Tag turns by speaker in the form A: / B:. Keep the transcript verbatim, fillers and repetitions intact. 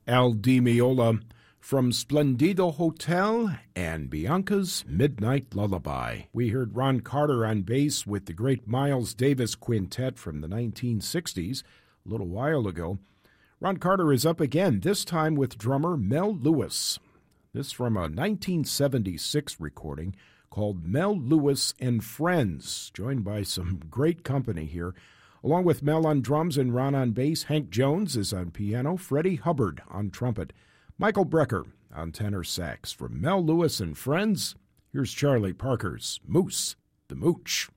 A: Al Di Meola from Splendido Hotel and Bianca's Midnight Lullaby. We heard Ron Carter on bass with the great Miles Davis Quintet from the nineteen sixties, a little while ago. Ron Carter is up again, this time with drummer Mel Lewis. This from a nineteen seventy-six recording called Mel Lewis and Friends, joined by some great company here. Along with Mel on drums and Ron on bass, Hank Jones is on piano, Freddie Hubbard on trumpet, Michael Brecker on tenor sax. From Mel Lewis and Friends, here's Charlie Parker's Moose the Mooch.